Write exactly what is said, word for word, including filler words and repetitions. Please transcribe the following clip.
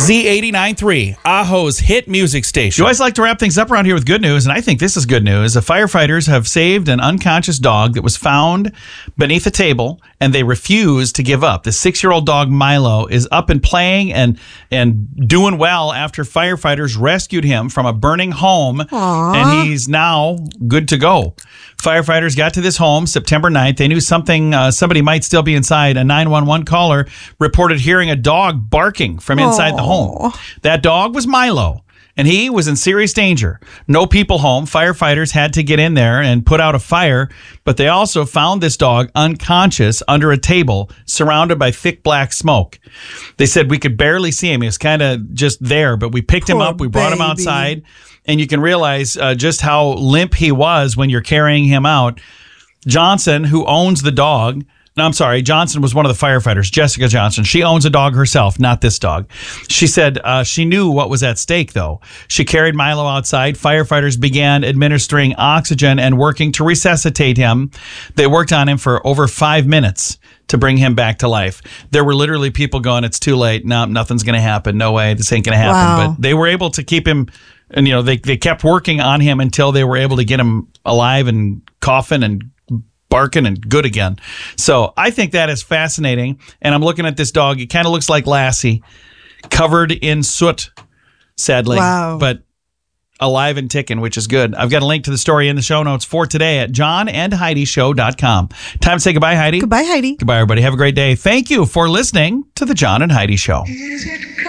Z eighty-nine point three, Aho's hit music station. You always like to wrap things up around here with good news, and I think this is good news. The firefighters have saved an unconscious dog that was found beneath a table, and they refused to give up. The six-year-old dog Milo is up and playing and and doing well after firefighters rescued him from a burning home, Aww. and he's now good to go. Firefighters got to this home September ninth. They knew something, uh, somebody might still be inside. A nine one one caller reported hearing a dog barking from inside Aww. the home. That dog was Milo, and he was in serious danger. No people home. Firefighters had to get in there and put out a fire, but they also found this dog unconscious under a table surrounded by thick black smoke. They said we could barely see him. He was kind of just there, but we picked him Poor up. We brought him baby. outside, and you can realize uh, just how limp he was when you're carrying him out. Johnson, who owns the dog, no, I'm sorry. Johnson was one of the firefighters. Jessica Johnson. She owns a dog herself, not this dog. She said uh, she knew what was at stake, though. She carried Milo outside. Firefighters began administering oxygen and working to resuscitate him. They worked on him for over five minutes to bring him back to life. There were literally people going, it's too late. No, nothing's going to happen. No way. This ain't going to happen. Wow. But they were able to keep him, and, you know, they, they kept working on him until they were able to get him alive and coughing and barking and good again. So I think that is fascinating. And I'm looking at this dog. It kind of looks like Lassie, covered in soot, sadly, Wow. but alive and ticking, which is good. I've got a link to the story in the show notes for today at john and heidi show dot com. Time to say goodbye, Heidi. Goodbye, Heidi. Goodbye, everybody. Have a great day. Thank you for listening to the John and Heidi Show.